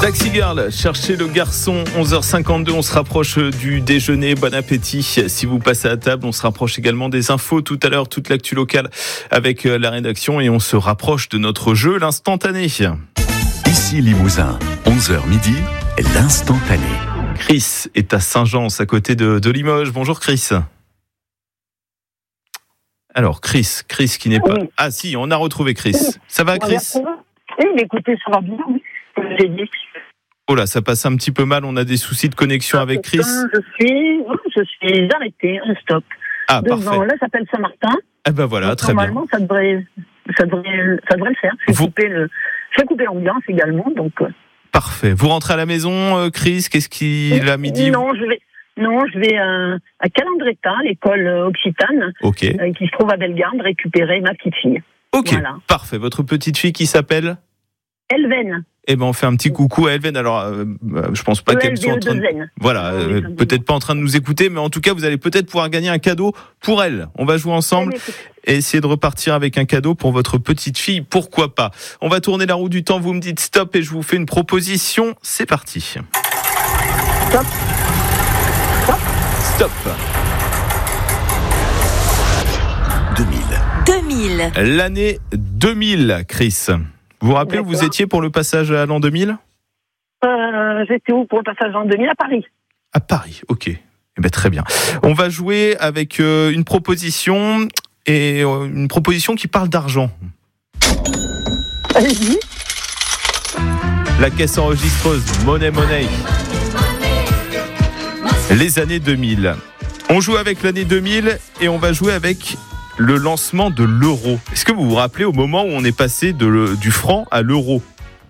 Taxi Girl, cherchez le garçon, 11h52, on se rapproche du déjeuner, bon appétit. Si vous passez à table, on se rapproche également des infos tout à l'heure, toute l'actu locale avec la rédaction et on se rapproche de notre jeu, l'instantané. Ici Limousin, 11h midi, l'instantané. Chris est à Saint-Jean, à côté de Limoges. Bonjour Chris. Alors Chris qui n'est pas... Ah si, on a retrouvé Chris. Ça va Chris ? Oui, écoutez, ça va bien, oui. J'ai dit. Oh là, ça passe un petit peu mal, on a des soucis de connexion avec Chris. Je suis arrêtée, un stop. Ah, parfait. Là, ça s'appelle Saint-Martin. Eh ben voilà, donc, très bien. Normalement, ça devrait le faire. Je vais couper l'ambiance également, donc... Parfait. Vous rentrez à la maison, Chris ? Qu'est-ce qu'il a midi ? Non, je vais à Calandretta, l'école occitane, qui se trouve à Bellegarde, récupérer ma petite fille. Ok, voilà. Parfait. Votre petite fille qui s'appelle ? Elven. Eh ben, on fait un petit coucou à Elven. Alors, je pense pas qu'elle soit en train de... Voilà, peut-être pas en train de nous écouter, mais en tout cas, vous allez peut-être pouvoir gagner un cadeau pour elle. On va jouer ensemble et essayer de repartir avec un cadeau pour votre petite fille. Pourquoi pas ? On va tourner la roue du temps. Vous me dites stop et je vous fais une proposition. C'est parti. Stop. Stop. 2000. L'année 2000, Chris. Vous vous rappelez où vous étiez pour le passage à l'an 2000 ? J'étais où pour le passage à l'an 2000 ? À Paris. À Paris, ok. Eh ben, très bien. On va jouer avec une proposition et une proposition qui parle d'argent. Allez-y. La caisse enregistreuse, Money. Les années 2000. On joue avec l'année 2000 et on va jouer avec le lancement de l'euro. Est-ce que vous vous rappelez au moment où on est passé du franc à l'euro ?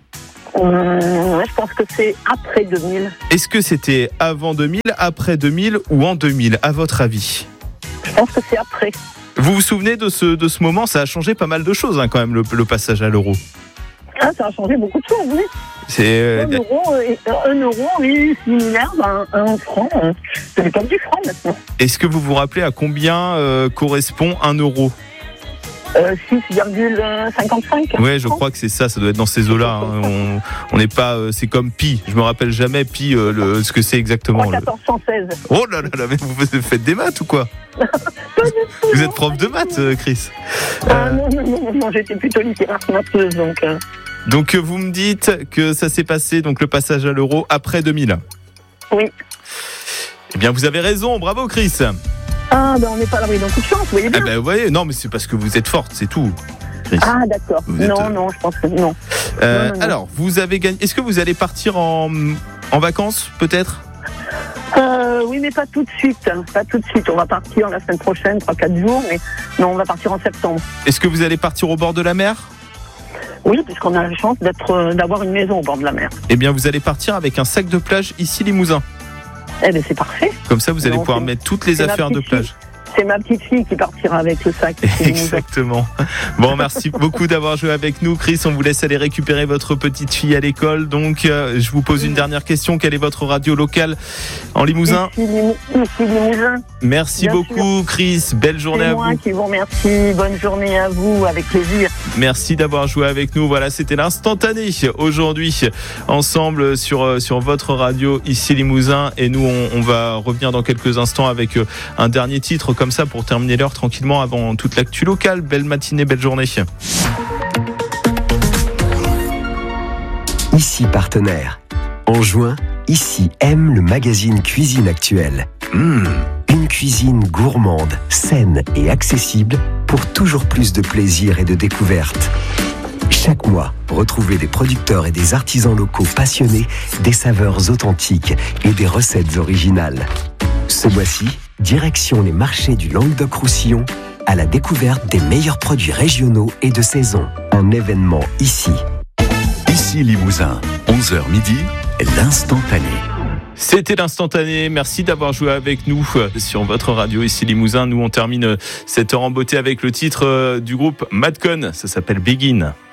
Je pense que c'est après 2000. Est-ce que c'était avant 2000, après 2000 ou en 2000, à votre avis ? Je pense que c'est après. Vous vous souvenez de ce moment ? Ça a changé pas mal de choses quand même, le passage à l'euro. Ah, ça a changé beaucoup de choses, oui. C'est... Un euro est similaire à un franc. C'est comme du franc maintenant. Est-ce que vous vous rappelez à combien correspond un euro ? 6,55. Ouais, je crois que c'est ça. Ça doit être dans ces eaux-là. Hein. On n'est pas. C'est comme pi. Je me rappelle jamais pi. Ce que c'est exactement. 1416. Oh là là là, mais vous faites des maths ou quoi ? Vous êtes prof de maths, Chris ? Non, j'étais plutôt littéraire matheuse, donc. Donc vous me dites que ça s'est passé, donc le passage à l'euro après 2000. Oui. Eh bien, vous avez raison. Bravo, Chris. Ah, on n'est pas à l'abri d'un coup de chance, vous voyez bien. Eh ben, vous voyez, non, mais c'est parce que vous êtes forte, c'est tout, Chris. Ah, d'accord. Non, je pense que non. Non. Alors, vous avez gagné. Est-ce que vous allez partir en vacances, peut-être ? Oui, mais pas tout de suite. Pas tout de suite. On va partir la semaine prochaine, 3-4 jours, mais non, on va partir en septembre. Est-ce que vous allez partir au bord de la mer ? Oui, puisqu'on a la chance d'avoir une maison au bord de la mer. Eh bien, vous allez partir avec un sac de plage ici, Limousin. Eh bien, c'est parfait. Comme ça, vous allez pouvoir mettre toutes les affaires de plage. C'est ma petite fille qui partira avec le sac. Exactement. Bon, merci beaucoup d'avoir joué avec nous, Chris. On vous laisse aller récupérer votre petite fille à l'école. Donc, je vous pose une dernière question. Quelle est votre radio locale en Limousin ? Ici Limousin. Merci beaucoup, Chris. Belle journée à vous. C'est moi qui vous remercie. Bonne journée à vous, avec plaisir. Merci d'avoir joué avec nous. Voilà, c'était l'instantané aujourd'hui, ensemble sur votre radio ici Limousin. Et nous, on va revenir dans quelques instants avec un dernier titre comme ça pour terminer l'heure tranquillement avant toute l'actu locale. Belle matinée, belle journée. Ici partenaire. En juin, Ici aime le magazine Cuisine Actuelle. Une cuisine gourmande, saine et accessible pour toujours plus de plaisir et de découverte. Chaque mois, retrouvez des producteurs et des artisans locaux passionnés, des saveurs authentiques et des recettes originales. Ce mois-ci, direction les marchés du Languedoc-Roussillon à la découverte des meilleurs produits régionaux et de saison. Un événement ici. Ici Limousin, 11h midi, l'instantané. C'était l'instantané. Merci d'avoir joué avec nous sur votre radio ici Limousin. Nous, on termine cette heure en beauté avec le titre du groupe Madcon. Ça s'appelle Begin.